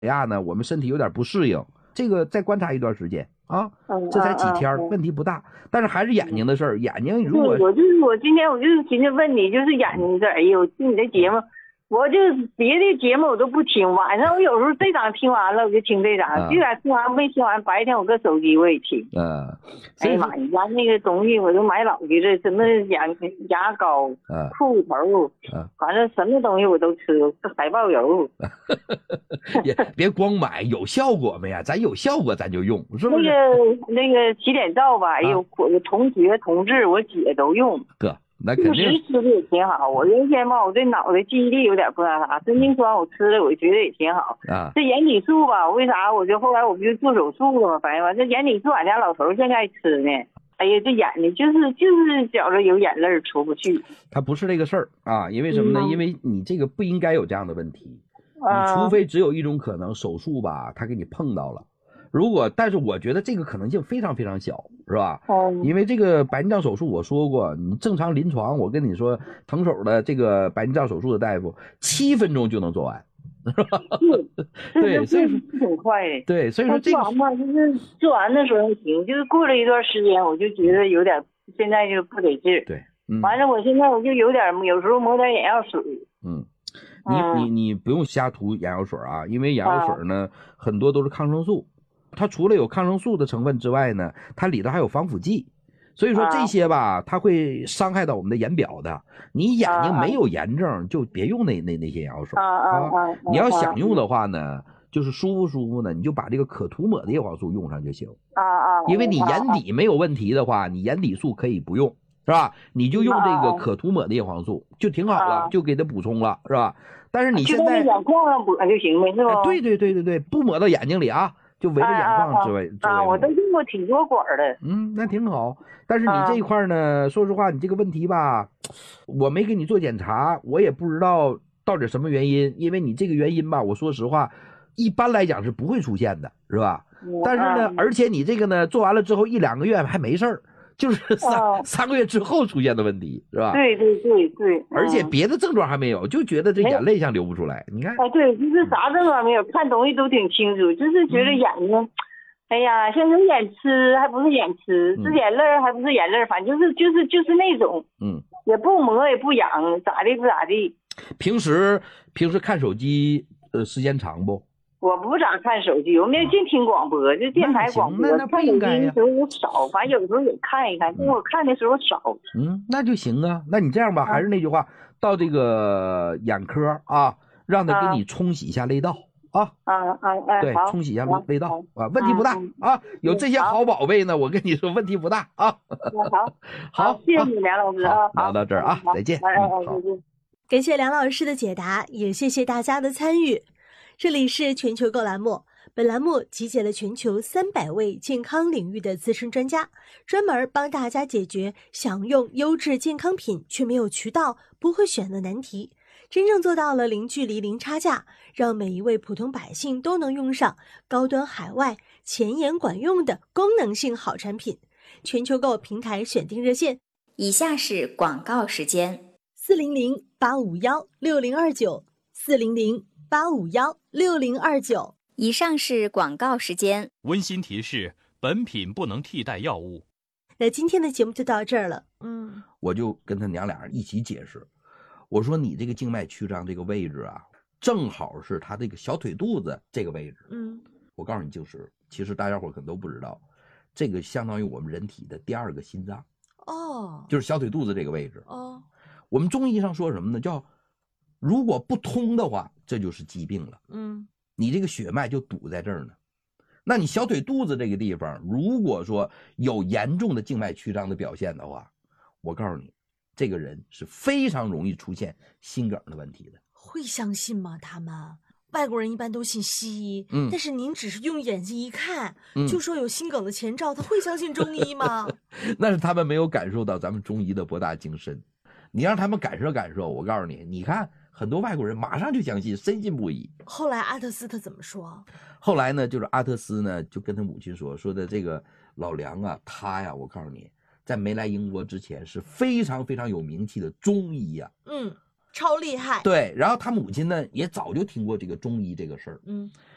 呀呢，我们身体有点不适应，这个再观察一段时间啊，这才几天，问题不大。但是还是眼睛的事儿，眼睛如果我今天寻思问你，就是眼睛这，哎呦，听你的节目。我就别的节目我都不听，晚上我有时候这档听完了我就听这档，这档听完没听完，白天我搁手机我也听。哎呀妈，你家那个东西我都买老去了，什么牙膏、裤头，反正什么东西我都吃，海豹油。 也别光买，有效果没呀？咱有效果咱就用，是不是？ 那个洗脸皂吧，哎呦，我同学同志我姐都用。 哥。那肯定吃的也挺好，我原先吧，我这脑袋记忆力有点不那啥，神经酸我吃了，我觉得也挺好啊。这眼底素吧，为啥我就后来我不就做手术了吗？反正完这眼底素俺家老头现在吃呢。哎呀，这眼睛就是觉着有眼泪出不去。 他不是这个事儿啊，因为什么呢？因为你这个不应该有这样的问题，你除非只有一种可能，手术吧，他给你碰到了。但是我觉得这个可能性非常非常小，是吧？因为这个白内障手术我说过，你正常临床，我跟你说，腾手的这个白内障手术的大夫7分钟就能做完，是吧？对，所以说挺快的。 对，所以说这个做完吧，就是做完的时候还行，就是过了一段时间，我就觉得有点，现在就不得劲儿。 对， 完了，我现在我就有时候抹点眼药水。 你不用瞎涂眼药水啊，因为眼药水呢很多都是抗生素。它除了有抗生素的成分之外呢，它里头还有防腐剂，所以说这些吧，它会伤害到我们的眼表的。你眼睛没有炎症，就别用那些眼药水你要想用的话呢，就是舒服呢，你就把这个可涂抹的叶黄素用上就行因为你眼底没有问题的话，你眼底素可以不用，是吧？你就用这个可涂抹的叶黄素就挺好了，就给它补充了，是吧？但是你现在眼眶上抹就行呗，是吧？ 对，不抹到眼睛里啊。就围着眼眶之外我都用过挺多管的。 那挺好。但是你这一块呢，说实话，你这个问题吧，我没给你做检查，我也不知道到底什么原因。因为你这个原因吧，我说实话，一般来讲是不会出现的，是吧？但是呢，而且你这个呢，做完了之后1-2个月还没事儿。就是3个月之后出现的问题，是吧？ 对， 而且别的症状还没有，就觉得这眼泪像流不出来。你看， 对，就是啥症状没有，看东西都挺清楚，就是觉得眼睛，哎呀，像有眼痴，还不是眼痴，是眼泪还不是眼泪，反正就是那种，也不磨也不痒，咋地不咋地。 平时看手机时间长不？ 我不咋看手机，我没有净听广播，就电台广播。 那不应该呀。 看手机的时候我少，反正有时候也看一看，但我看的时候少。 那就行啊。那你这样吧，还是那句话，到这个眼科啊，让他给你冲洗一下泪道啊。对，冲洗一下泪道啊，问题不大啊。有这些好宝贝呢，我跟你说问题不大啊。 好，谢谢你梁老师啊。 聊到这儿啊，再见。 感谢梁老师的解答，也谢谢大家的参与。这里是全球购栏目，本栏目集结了全球300位健康领域的资深专家，专门帮大家解决想用优质健康品却没有渠道、不会选的难题，真正做到了零距离、零差价，让每一位普通百姓都能用上高端海外、前沿管用的功能性好产品。全球购平台选定热线， 以下是广告时间 ：400-851-6029，400-851-6029。 以上是广告时间。 温馨提示：本品不能替代药物。 那今天的节目就到这儿了。 我就跟他娘俩人一起解释，我说你这个静脉曲张这个位置啊，正好是他这个小腿肚子这个位置。我告诉你，就是其实大家伙可能都不知道，这个相当于我们人体的第2个心脏。就是小腿肚子这个位置。我们中医上说什么呢？叫如果不通的话，这就是疾病了。你这个血脉就堵在这儿呢。那你小腿肚子这个地方，如果说有严重的静脉曲张的表现的话，我告诉你，这个人是非常容易出现心梗的问题的。 会相信吗？他们外国人一般都信西医，但是您只是用眼睛一看，就说有心梗的前兆，他会相信中医吗？ 那是他们没有感受到咱们中医的博大精深。你让他们感受感受，我告诉你，你看很多外国人马上就相信，深信不疑。 后来阿特斯他怎么说？ 后来呢，就是阿特斯呢就跟他母亲说的这个老梁啊，他呀，我告诉你，在没来英国之前是非常非常有名气的中医超厉害。 对，然后他母亲呢也早就听过这个中医这个事儿。